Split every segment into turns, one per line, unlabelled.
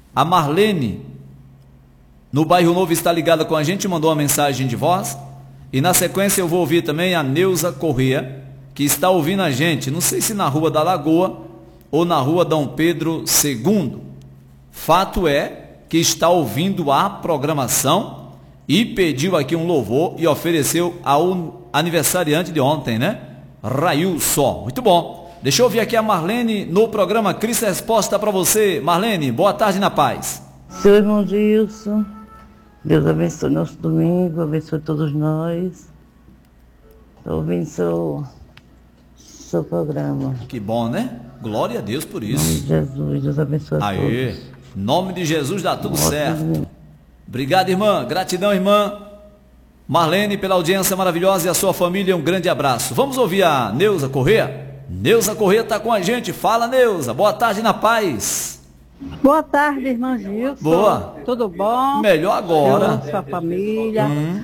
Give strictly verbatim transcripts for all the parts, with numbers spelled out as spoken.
A Marlene, no Bairro Novo, está ligada com a gente, mandou uma mensagem de voz. E na sequência eu vou ouvir também a Neuza Corrêa, que está ouvindo a gente, não sei se na Rua da Lagoa ou na Rua Dom Pedro segundo. Fato é que está ouvindo a programação e pediu aqui um louvor e ofereceu ao aniversariante de ontem, né? Railson. Muito bom. Deixa eu ouvir aqui a Marlene no programa Cristo Resposta para você. Marlene, boa tarde na paz.
Seu irmão Gilson, Deus abençoe nosso domingo, abençoe todos nós. Estou ouvindo seu, seu programa.
Que bom, né? Glória a Deus por isso.
Em nome de Jesus, Deus abençoe a
Aê.
todos.
Em nome de Jesus dá tudo
Ótimo.
certo. Obrigado, irmã. Gratidão, irmã. Marlene, pela audiência maravilhosa e a sua família, um grande abraço. Vamos ouvir a Neuza Corrêa? Neuza Corrêa está com a gente. Fala, Neuza. Boa tarde na paz.
Boa tarde, irmão Gilson.
Boa.
Tudo bom?
Melhor agora.
Eu, sua família.
Hum.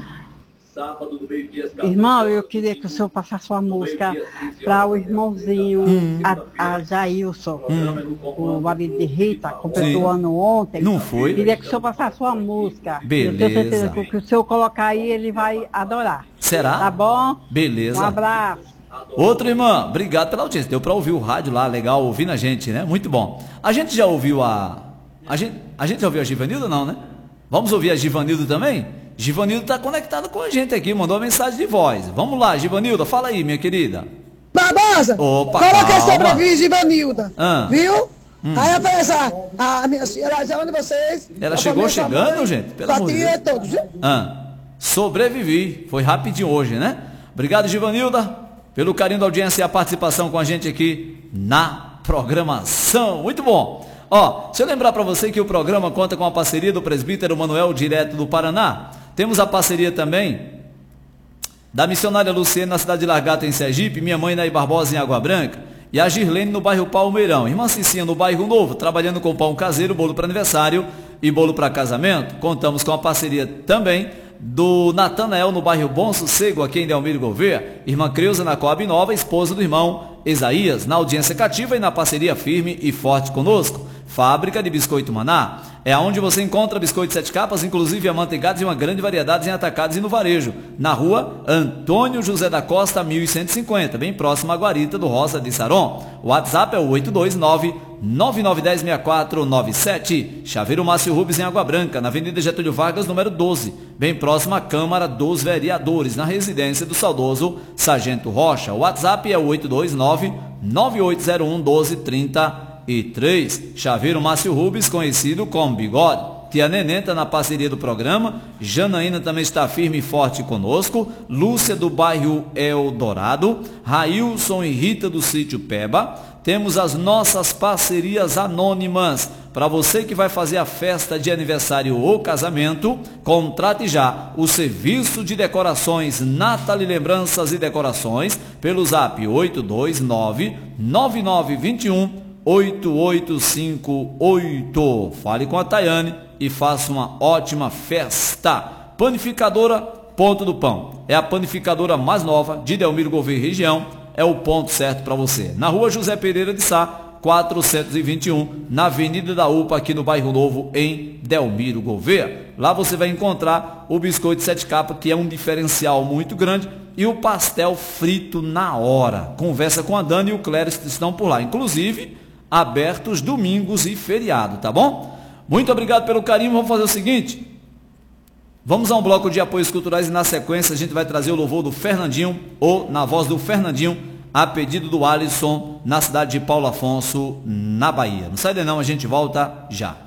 Irmão, eu queria que o senhor passasse uma música para o irmãozinho hum. a, a Jailson, hum. o marido de Rita, completou o ano ontem.
Não foi?
Queria que o senhor passasse uma música.
Beleza.
Eu tenho certeza que o que o senhor colocar aí, ele vai adorar.
Será?
Tá bom?
Beleza.
Um abraço.
Outra irmã, obrigado pela audiência. Deu para ouvir o rádio lá, legal, ouvindo a gente, né? Muito bom. A gente já ouviu a... A gente, a gente já ouviu a Givanilda, não, né? Vamos ouvir a Givanilda também? Givanilda está conectada com a gente aqui, mandou uma mensagem de voz. Vamos lá, Givanilda, fala aí, minha querida.
Barbosa,
Opa,
coloca
calma.
sobre a Givanilda,
ah.
viu?
Hum.
Aí aparece a, a minha senhora, onde vocês?
Ela chegou chegando, mãe, gente? Pelo amor de Deus.
Todos, viu?
Ah. Sobrevivi, foi rapidinho hoje, né? Obrigado, Givanilda, pelo carinho da audiência e a participação com a gente aqui na programação. Muito bom. Ó, deixa eu lembrar para você que o programa conta com a parceria do presbítero Manuel, direto do Paraná. Temos a parceria também da missionária Luciene na cidade de Largata, em Sergipe, minha mãe Naí Barbosa em Água Branca, e a Girlene no bairro Palmeirão, irmã Cicinha no bairro Novo, trabalhando com pão caseiro, bolo para aniversário e bolo para casamento. Contamos com a parceria também do Natanael no bairro Bom Sossego, aqui em Delmiro Gouveia, irmã Creuza na Coab Nova, esposa do irmão Isaías, na audiência cativa e na parceria firme e forte conosco. Fábrica de Biscoito Maná, é onde você encontra biscoitos sete capas, inclusive amanteigados e uma grande variedade em atacados e no varejo, na rua Antônio José da Costa, mil cento e cinquenta, bem próximo à Guarita do Roça de Saron. O WhatsApp é o oito dois nove, nove nove um zero, seis quatro nove sete. Chaveiro Márcio Rubens em Água Branca, na Avenida Getúlio Vargas, número doze, bem próximo à Câmara dos Vereadores, na residência do saudoso Sargento Rocha. O WhatsApp é o oito dois nove, nove oito zero um, um dois três três. Chaveiro Márcio Rubens, conhecido como Bigode. Tia Neném está na parceria do programa. Janaína também está firme e forte conosco. Lúcia do bairro Eldorado. Railson e Rita do sítio Peba. Temos as nossas parcerias anônimas. Para você que vai fazer a festa de aniversário ou casamento, contrate já o serviço de decorações Natal e Lembranças e Decorações pelo zap oito dois nove, nove nove dois um, oito oito cinco oito. Fale com a Tayane e faça uma ótima festa. Panificadora Ponto do Pão. É a panificadora mais nova de Delmiro Gouveia região. É o ponto certo para você. Na rua José Pereira de Sá, quatrocentos e vinte e um, na Avenida da U P A, aqui no bairro Novo, em Delmiro Gouveia. Lá você vai encontrar o biscoito sete capas, que é um diferencial muito grande, e o pastel frito na hora. Conversa com a Dani e o Cléris que estão por lá. Inclusive, abertos domingos e feriado, tá bom? Muito obrigado pelo carinho. Vamos fazer o seguinte, vamos a um bloco de apoios culturais e na sequência a gente vai trazer o louvor do Fernandinho, ou na voz do Fernandinho, a pedido do Alisson, na cidade de Paulo Afonso, na Bahia. Não sai daí não, a gente volta já.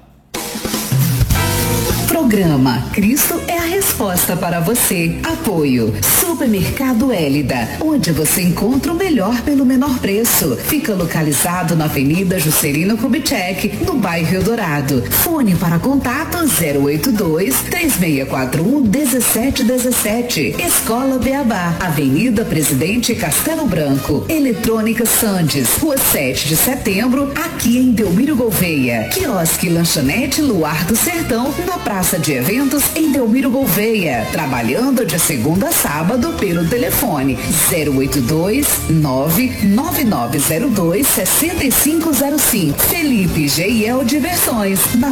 Programa Cristo é a resposta para você. Apoio Supermercado Hélida, onde você encontra o melhor pelo menor preço. Fica localizado na Avenida Juscelino Kubitschek, no bairro Eldorado. Fone para contato zero oito dois, três seis quatro um, um sete um sete. Escola Beabá, Avenida Presidente Castelo Branco. Eletrônica Sandes, Rua sete de setembro, aqui em Delmiro Gouveia. Quiosque Lanchonete Luar do Sertão, na Praça de Eventos em Delmiro Gouveia, trabalhando de segunda a sábado pelo telefone zero oito dois, nove nove nove zero dois, seis cinco zero cinco. Felipe G I L Diversões, na